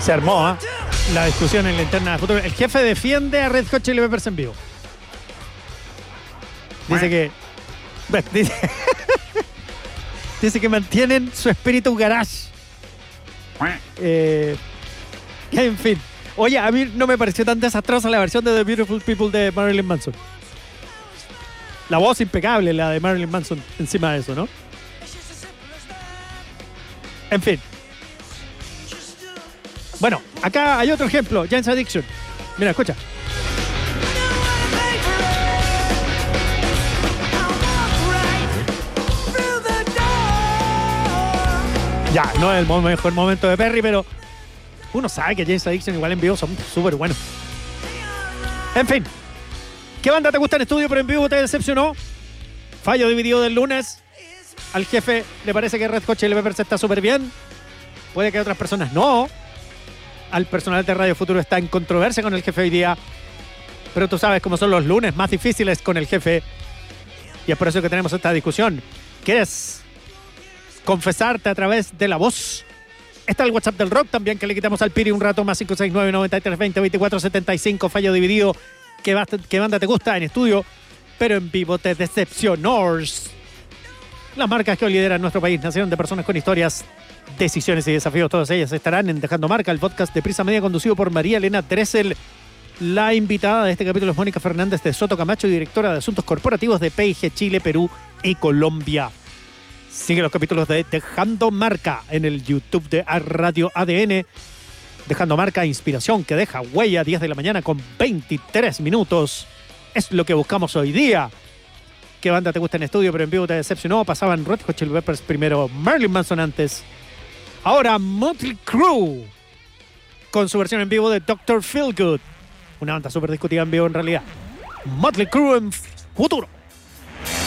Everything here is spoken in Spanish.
Se armó la discusión en la interna de futuro. El jefe defiende a Red Hot Chili Peppers en vivo. Dice que... dice que mantienen su espíritu garage. En fin. Oye, a mí no me pareció tan desastrosa la versión de The Beautiful People de Marilyn Manson. La voz impecable, la de Marilyn Manson encima de eso, ¿no? En fin. Bueno, acá hay otro ejemplo, Jane's Addiction. Mira, escucha. Ya, no es el mejor momento de Perry, pero uno sabe que Jane's Addiction igual en vivo son súper buenos. En fin. ¿Qué banda te gusta en estudio pero en vivo te decepcionó? Fallo dividido del lunes. Al jefe le parece que Red Hot Chili Peppers está súper bien. Puede que a otras personas no. Al personal de Radio Futuro está en controversia con el jefe hoy día. Pero tú sabes cómo son los lunes más difíciles con el jefe. Y es por eso que tenemos esta discusión. ¿Quieres confesarte a través de la voz? Está el WhatsApp del rock también, que le quitamos al Piri un rato, más 569-9320-2475. Fallo dividido. ¿Qué banda te gusta en estudio pero en vivo te decepcionó? Las marcas que hoy lideran nuestro país nacieron de personas con historias, decisiones y desafíos. Todas ellas estarán en Dejando Marca, el podcast de Prisa Media conducido por María Elena Dressel. La invitada de este capítulo es Mónica Fernández de Soto Camacho, directora de Asuntos Corporativos de P&G Chile, Perú y Colombia. Sigue los capítulos de Dejando Marca en el YouTube de Radio ADN. Dejando Marca, inspiración que deja huella, 10 de la mañana con 23 minutos. Es lo que buscamos hoy día. ¿Qué banda te gusta en estudio pero en vivo te decepcionó? Pasaban Red Hot Chili Peppers primero, Marilyn Manson antes. Ahora Motley Crue con su versión en vivo de Dr. Feelgood. Una banda súper discutida en vivo en realidad. Motley Crue en futuro.